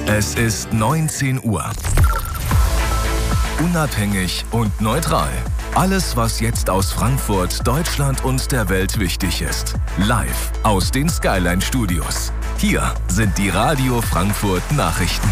Es ist 19 Uhr. Unabhängig und neutral. Alles, was jetzt aus Frankfurt, Deutschland und der Welt wichtig ist. Live aus den Skyline Studios. Hier sind die Radio Frankfurt Nachrichten.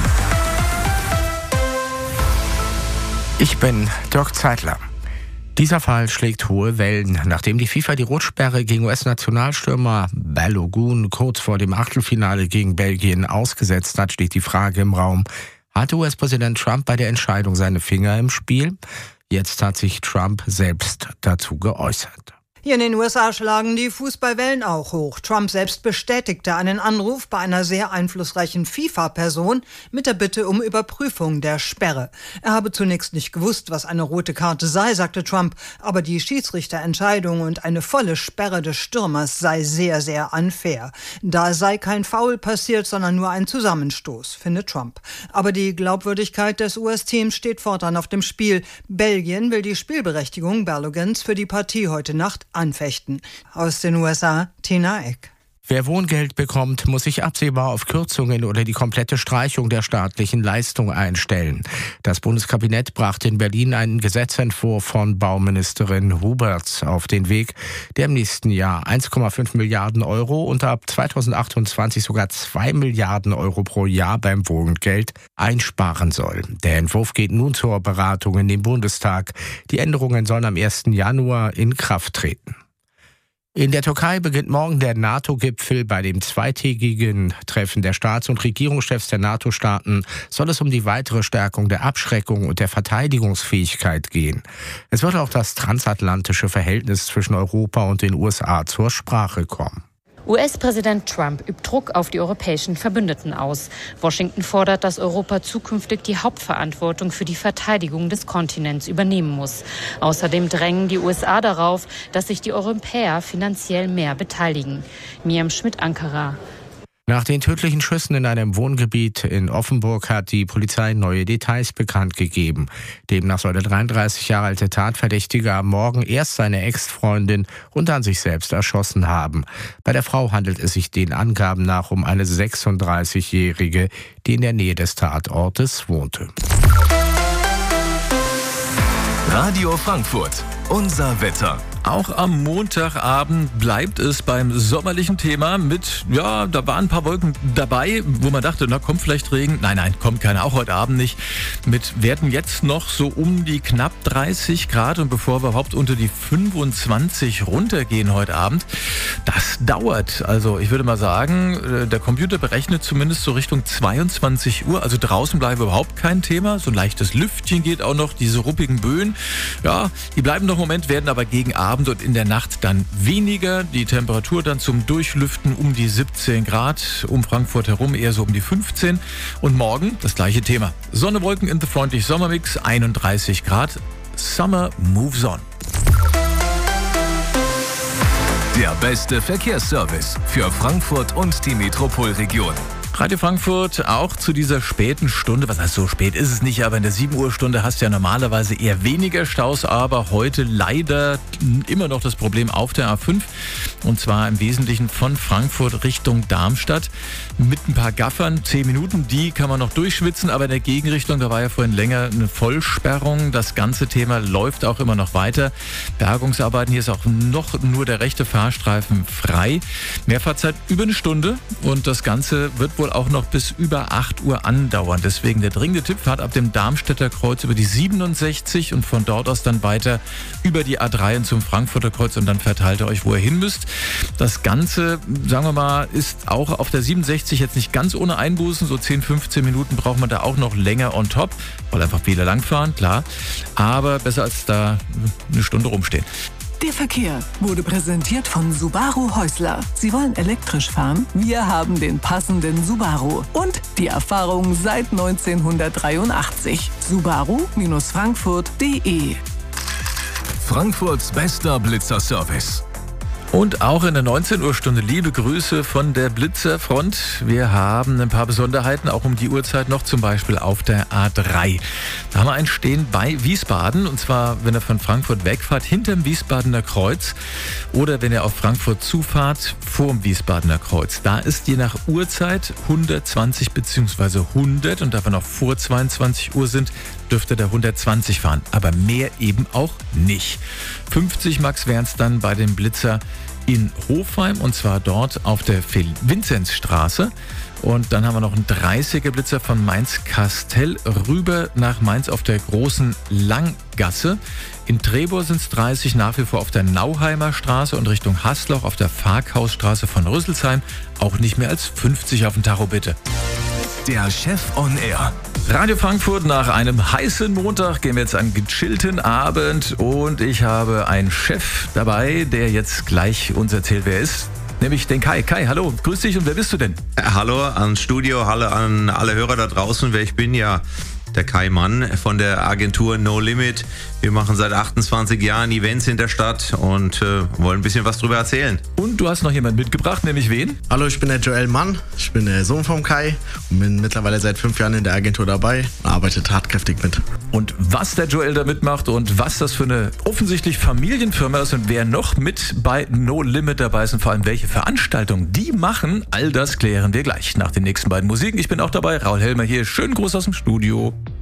Ich bin Dirk Zeitler. Dieser Fall schlägt hohe Wellen. Nachdem die FIFA die Rotsperre gegen US-Nationalstürmer Balogun kurz vor dem Achtelfinale gegen Belgien ausgesetzt hat, steht die Frage im Raum: Hatte US-Präsident Trump bei der Entscheidung seine Finger im Spiel? Jetzt hat sich Trump selbst dazu geäußert. Hier in den USA schlagen die Fußballwellen auch hoch. Trump selbst bestätigte einen Anruf bei einer sehr einflussreichen FIFA-Person mit der Bitte um Überprüfung der Sperre. Er habe zunächst nicht gewusst, was eine rote Karte sei, sagte Trump, aber die Schiedsrichterentscheidung und eine volle Sperre des Stürmers sei sehr, sehr unfair. Da sei kein Foul passiert, sondern nur ein Zusammenstoß, findet Trump. Aber die Glaubwürdigkeit des US-Teams steht fortan auf dem Spiel. Belgien will die Spielberechtigung Balogans für die Partie heute Nacht anfechten. Aus den USA, Tina Eck. Wer Wohngeld bekommt, muss sich absehbar auf Kürzungen oder die komplette Streichung der staatlichen Leistung einstellen. Das Bundeskabinett brachte in Berlin einen Gesetzentwurf von Bauministerin Huberts auf den Weg, der im nächsten Jahr 1,5 Milliarden Euro und ab 2028 sogar 2 Milliarden Euro pro Jahr beim Wohngeld einsparen soll. Der Entwurf geht nun zur Beratung in den Bundestag. Die Änderungen sollen am 1. Januar in Kraft treten. In der Türkei beginnt morgen der NATO-Gipfel. Bei dem zweitägigen Treffen der Staats- und Regierungschefs der NATO-Staaten soll es um die weitere Stärkung der Abschreckung und der Verteidigungsfähigkeit gehen. Es wird auch das transatlantische Verhältnis zwischen Europa und den USA zur Sprache kommen. US-Präsident Trump übt Druck auf die europäischen Verbündeten aus. Washington fordert, dass Europa zukünftig die Hauptverantwortung für die Verteidigung des Kontinents übernehmen muss. Außerdem drängen die USA darauf, dass sich die Europäer finanziell mehr beteiligen. Miriam Schmidt, Ankara. Nach den tödlichen Schüssen in einem Wohngebiet in Offenburg hat die Polizei neue Details bekannt gegeben. Demnach soll der 33 Jahre alte Tatverdächtige am Morgen erst seine Ex-Freundin und dann sich selbst erschossen haben. Bei der Frau handelt es sich den Angaben nach um eine 36-Jährige, die in der Nähe des Tatortes wohnte. Radio Frankfurt, unser Wetter. Auch am Montagabend bleibt es beim sommerlichen Thema mit, da waren ein paar Wolken dabei, wo man dachte, na kommt vielleicht Regen. Nein, kommt keiner, auch heute Abend nicht. Mit Werten jetzt noch so um die knapp 30 Grad und bevor wir überhaupt unter die 25 runtergehen heute Abend, das dauert. Also ich würde mal sagen, der Computer berechnet zumindest so Richtung 22 Uhr, also draußen bleibe überhaupt kein Thema. So ein leichtes Lüftchen geht auch noch, diese ruppigen Böen, die bleiben noch einen Moment, werden aber gegen Abend und in der Nacht dann weniger. Die Temperatur dann zum Durchlüften um die 17 Grad, um Frankfurt herum eher so um die 15. Und morgen das gleiche Thema. Sonne, Wolken in the freundlich Sommermix, 31 Grad. Summer moves on. Der beste Verkehrsservice für Frankfurt und die Metropolregion. Radio Frankfurt auch zu dieser späten Stunde. Was heißt, so spät ist es nicht, aber in der 7 Uhr Stunde hast du ja normalerweise eher weniger Staus, aber heute leider immer noch das Problem auf der A5 und zwar im Wesentlichen von Frankfurt Richtung Darmstadt mit ein paar Gaffern, 10 Minuten, die kann man noch durchschwitzen, aber in der Gegenrichtung, da war ja vorhin länger eine Vollsperrung. Das ganze Thema läuft auch immer noch weiter. Bergungsarbeiten, hier ist auch noch nur der rechte Fahrstreifen frei. Mehrfahrzeit über eine Stunde und das Ganze wird wohl auch noch bis über 8 Uhr andauern. Deswegen der dringende Tipp, fahrt ab dem Darmstädter Kreuz über die 67 und von dort aus dann weiter über die A3 und zum Frankfurter Kreuz und dann verteilt ihr euch, wo ihr hin müsst. Das Ganze, sagen wir mal, ist auch auf der 67 jetzt nicht ganz ohne Einbußen. So 10, 15 Minuten braucht man da auch noch länger on top, weil einfach viele langfahren, klar. Aber besser als da eine Stunde rumstehen. Der Verkehr wurde präsentiert von Subaru Häusler. Sie wollen elektrisch fahren? Wir haben den passenden Subaru. Und die Erfahrung seit 1983. Subaru-Frankfurt.de. Frankfurts bester Blitzerservice. Und auch in der 19 Uhr Stunde liebe Grüße von der Blitzerfront. Wir haben ein paar Besonderheiten, auch um die Uhrzeit noch, zum Beispiel auf der A3. Da haben wir einen stehen bei Wiesbaden, und zwar, wenn ihr von Frankfurt wegfahrt, hinterm Wiesbadener Kreuz, oder wenn ihr auf Frankfurt zufahrt, vorm Wiesbadener Kreuz. Da ist je nach Uhrzeit 120 bzw. 100, und da wir noch vor 22 Uhr sind, dürfte der 120 fahren, aber mehr eben auch nicht. 50 Max wären es dann bei dem Blitzer in Hofheim, und zwar dort auf der Vinzenzstraße. Und dann haben wir noch einen 30er Blitzer von Mainz-Kastell rüber nach Mainz auf der großen Langgasse. In Trebor sind es 30, nach wie vor auf der Nauheimer Straße, und Richtung Hasloch auf der Farkhausstraße von Rüsselsheim auch nicht mehr als 50 auf den Tacho, bitte. Der Chef on Air. Radio Frankfurt, nach einem heißen Montag gehen wir jetzt einen gechillten Abend, und ich habe einen Chef dabei, der jetzt gleich uns erzählt, wer er ist. Nämlich den Kai. Kai, hallo, grüß dich, und wer bist du denn? Hallo ans Studio, hallo an alle Hörer da draußen. Wer ich bin, ja, der Kai Mann von der Agentur No Limit. Wir machen seit 28 Jahren Events in der Stadt und wollen ein bisschen was drüber erzählen. Und du hast noch jemanden mitgebracht, nämlich wen? Hallo, ich bin der Joel Mann, ich bin der Sohn vom Kai und bin mittlerweile seit 5 Jahren in der Agentur dabei und arbeite tatkräftig mit. Und was der Joel da mitmacht und was das für eine offensichtlich Familienfirma ist und wer noch mit bei No Limit dabei ist und vor allem welche Veranstaltungen die machen, all das klären wir gleich nach den nächsten beiden Musiken. Ich bin auch dabei, Raul Helmer hier. Schönen Gruß aus dem Studio.